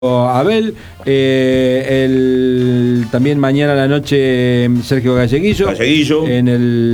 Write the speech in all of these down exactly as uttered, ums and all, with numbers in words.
Abel, eh, el, también mañana a la noche Sergio Galleguillo, Galleguillo. en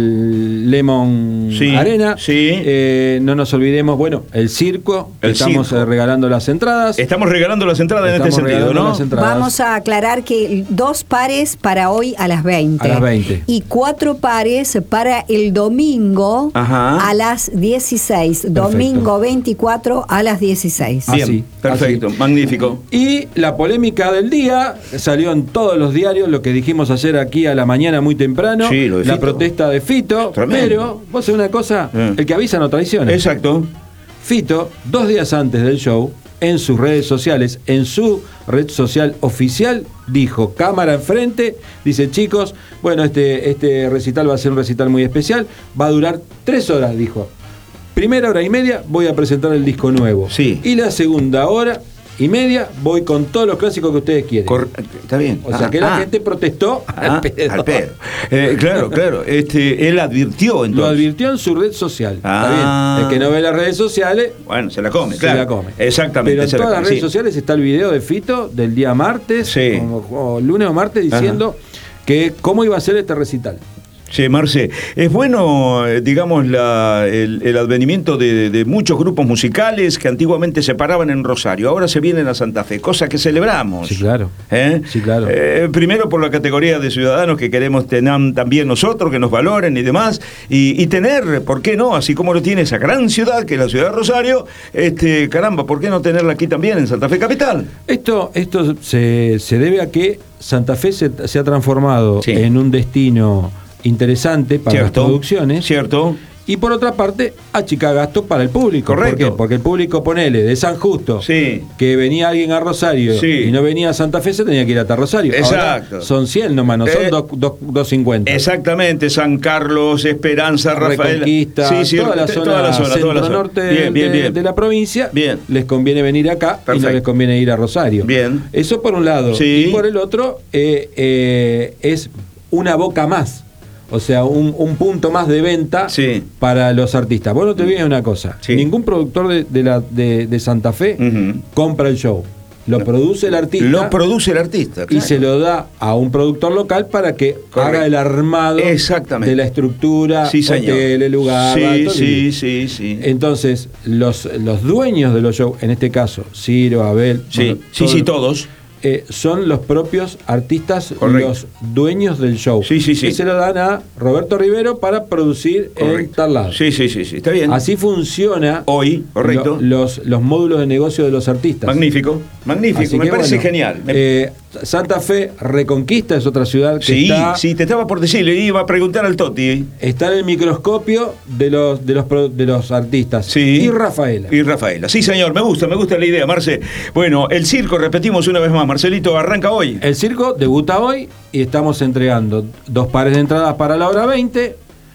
el Lemon sí, Arena. Sí. Eh, no nos olvidemos, bueno, el circo, el estamos circo. regalando las entradas. Estamos regalando las entradas estamos en este sentido, ¿no? Vamos a aclarar que dos pares para hoy a las veinte. A las veinte. Y cuatro pares para el domingo. Ajá. A las dieciséis. Perfecto. Domingo veinticuatro a las dieciséis. Bien, así, perfecto, así. Magnífico. Y la polémica del día, salió en todos los diarios, lo que dijimos ayer aquí a la mañana muy temprano, sí, lo de la Fito. protesta de Fito. Tremendo. Pero, vos sabés una cosa, eh. el que avisa no traiciona. Exacto. Fito, dos días antes del show, en sus redes sociales, en su red social oficial, dijo, cámara enfrente, dice, chicos, bueno, este, este recital va a ser un recital muy especial, va a durar tres horas, dijo. Primera hora y media voy a presentar el disco nuevo. Sí. Y la segunda hora y media voy con todos los clásicos que ustedes quieren. Cor Está bien. O sea ah, que la ah, gente protestó ah, al pedo. Al pedo. Eh, claro, claro. Este, él advirtió entonces. Lo advirtió en su red social. Ah. Está bien. El que no ve las redes sociales, bueno, se la come, se claro. la come. Exactamente. Pero en se todas la las come, redes sí. sociales está el video de Fito del día martes, sí. o, o lunes o martes, diciendo Ajá. que cómo iba a ser este recital. Sí, Marce, es bueno, digamos, la, el, el advenimiento de, de muchos grupos musicales que antiguamente se paraban en Rosario, ahora se vienen a Santa Fe, cosa que celebramos. Sí, claro. ¿Eh? Sí, claro. Eh, primero por la categoría de ciudadanos que queremos tener también nosotros, que nos valoren y demás, y, y tener, ¿por qué no? Así como lo tiene esa gran ciudad, que es la ciudad de Rosario, este, caramba, ¿por qué no tenerla aquí también, en Santa Fe Capital? Esto, esto se, se debe a que Santa Fe se, se ha transformado sí. en un destino interesante para cierto, las producciones. Cierto. Y por otra parte, achica gasto para el público. Correcto. ¿Por qué? Porque el público, ponele, de San Justo, sí. que venía alguien a Rosario sí. y no venía a Santa Fe, se tenía que ir hasta Rosario. Exacto. Ahora son cien nomás, no son eh, doscientos cincuenta. Exactamente, San Carlos, Esperanza, Rafael. Reconquista, sí, sí, toda la zona, toda la zona centro-norte bien, bien, de, bien. de la provincia, bien. les conviene venir acá. Perfecto. Y no les conviene ir a Rosario. Bien. Eso por un lado. Sí. Y por el otro, eh, eh, es una boca más. O sea, un, un punto más de venta sí. para los artistas. Vos no te olvides una cosa. Sí. Ningún productor de, de, la, de, de Santa Fe uh-huh. compra el show. Lo no. produce el artista. Lo produce el artista, claro. Y se lo da a un productor local para que Correcto. haga el armado de la estructura, sí, hotel, el lugar. Sí, todo sí, sí, sí. Entonces, los, los dueños de los shows, en este caso, Ciro, Abel... Sí, bueno, sí, todo, sí, todos... Eh, son los propios artistas, Correcto. los dueños del show. Sí, sí, sí. Que se lo dan a Roberto Rivero para producir Correcto. en tal lado. Sí, sí, sí, sí, está bien. Así funciona hoy, correcto. Lo, los, los módulos de negocio de los artistas. Magnífico, magnífico, Así me que, parece bueno, genial. Eh, Santa Fe Reconquista es otra ciudad que sí, está... Sí, te estaba por decir, le iba a preguntar al Toti. Está en el microscopio de los, de los, de los artistas. Sí. Y Rafaela. Y Rafaela. Sí, señor, me gusta, me gusta la idea, Marce. Bueno, el circo, repetimos una vez más, Marcelito, arranca hoy. El circo debuta hoy y estamos entregando dos pares de entradas para la hora veinte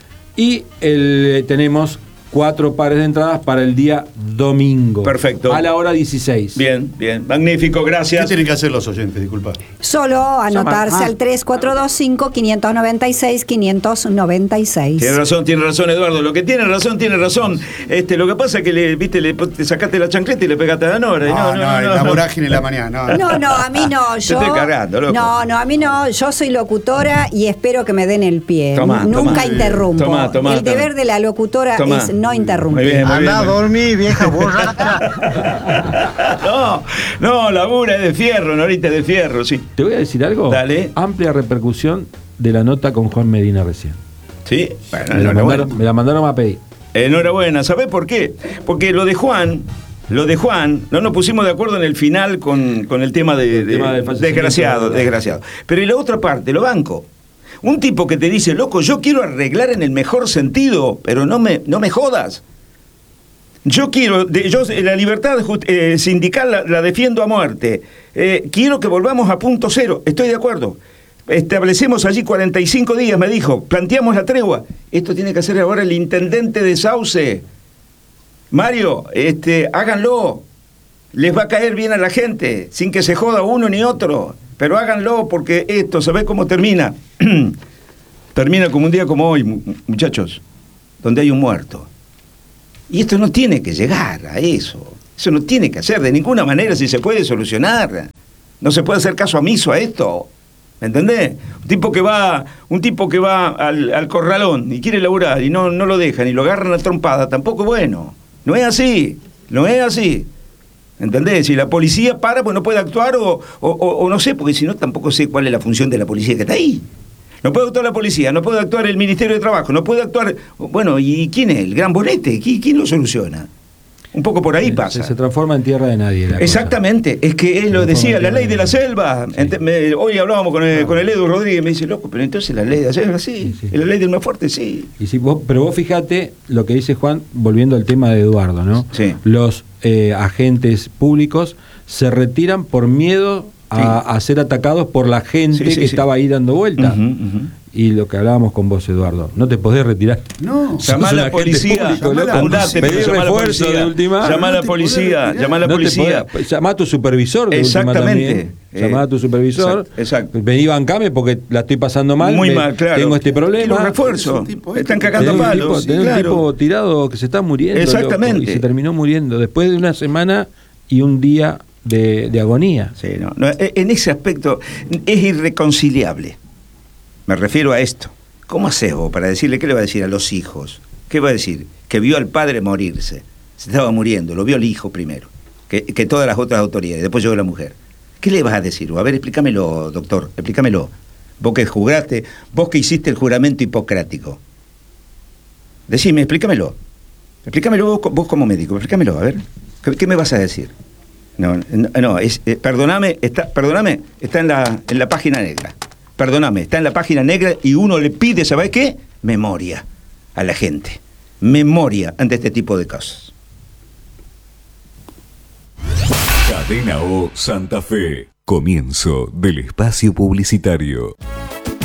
y el, tenemos cuatro pares de entradas para el día domingo. Perfecto. A la hora dieciséis. Bien, bien. Magnífico, gracias. ¿Qué tienen que hacer los oyentes? Disculpa. Solo anotarse ah. al tres cuatro dos cinco, cinco nueve seis, cinco nueve seis. Tiene razón, tiene razón, Eduardo. Lo que tiene razón, tiene razón. Este, lo que pasa es que le, viste, le te sacaste la chancleta y le pegaste a la Nora. No, no, no, no, no, no la no. vorágine en la mañana. No, no, no, a mí no. Yo, te estoy cargando, loco. No, no, a mí no. Yo soy locutora y espero que me den el pie. Tomá, Nunca tomá. interrumpo. Tomá, tomá, el deber tomá. de la locutora tomá. es no interrumpir. Muy bien, muy Andá a bien. dormir, vieja borracha. No, no, labura es de fierro, Norita es de fierro, sí. ¿Te voy a decir algo? Dale. Amplia repercusión de la nota con Juan Medina recién. Sí, bueno, me, la mandaron, me la mandaron a pedir. Enhorabuena, ¿sabés por qué? Porque lo de Juan, lo de Juan, no nos pusimos de acuerdo en el final con, con el tema de, el de, tema de desgraciado, de desgraciado. Pero y la otra parte, lo banco. Un tipo que te dice, loco, yo quiero arreglar en el mejor sentido, pero no me, no me jodas. Yo quiero, de, yo la libertad eh, sindical la, la defiendo a muerte. Eh, quiero que volvamos a punto cero, estoy de acuerdo. Establecemos allí cuarenta y cinco días, me dijo, planteamos la tregua. Esto tiene que hacer ahora el intendente de Sauce. Mario, este, háganlo. Les va a caer bien a la gente, sin que se joda uno ni otro. Pero háganlo porque esto, ¿sabés cómo termina? Termina como un día como hoy, muchachos, donde hay un muerto. Y esto no tiene que llegar a eso. Eso no tiene que hacer, de ninguna manera si se puede solucionar. No se puede hacer caso omiso a esto. ¿Me entendés? Un tipo que va, un tipo que va al, al corralón y quiere laburar y no, no lo dejan y lo agarran a trompada, tampoco es bueno. No es así, no es así. ¿Entendés? Si la policía para, pues no puede actuar o, o, o, o no sé, porque si no tampoco sé cuál es la función de la policía que está ahí. No puede actuar la policía, no puede actuar el Ministerio de Trabajo, no puede actuar... Bueno, ¿y quién es? ¿El Gran Bonete? ¿Quién, quién lo soluciona? Un poco por ahí se, pasa. Se transforma en tierra de nadie. La Exactamente, cosa. Es que él lo decía, la ley de la selva. Sí. Ent- me, hoy hablábamos con el, no. con el Edu Rodríguez, me dice, loco, pero entonces la ley de la selva, sí, sí, sí. La ley del más fuerte, sí. Y si vos, pero vos fijate lo que dice Juan, volviendo al tema de Eduardo, ¿no? Sí. Los eh, agentes públicos se retiran por miedo a, sí. a ser atacados por la gente sí, sí, que sí. estaba ahí dando vueltas. Uh-huh, uh-huh. Y lo que hablábamos con vos, Eduardo, no te podés retirar. No, llamá a la policía, pedí refuerzo de última. Llamá a la policía, llamá a la policía. Llamá a tu supervisor de última también. Llamá a tu supervisor. Exacto. Vení, bancame porque la estoy pasando mal. Muy mal, claro. Tengo este problema. Un refuerzo. Están cagando palos. Tenés un tipo tirado que se está muriendo. Exactamente. Y se terminó muriendo después de una semana y un día de, de agonía. Sí, no, no, en ese aspecto es irreconciliable. Me refiero a esto. ¿Cómo haces vos para decirle, qué le va a decir a los hijos? ¿Qué va a decir? Que vio al padre morirse. Se estaba muriendo, lo vio el hijo primero. Que, que todas las otras autoridades, después llegó la mujer. ¿Qué le vas a decir? A ver, explícamelo, doctor, explícamelo. Vos que juraste, vos que hiciste el juramento hipocrático. Decime, explícamelo. Explícamelo vos, vos como médico, explícamelo, a ver. ¿Qué, qué me vas a decir? No, no, no es, eh, perdóname, está, perdóname, está en la, en la página negra. Perdóname, está en la página negra y uno le pide, ¿sabes qué? Memoria a la gente. Memoria ante este tipo de cosas. Cadena O Santa Fe. Comienzo del espacio publicitario.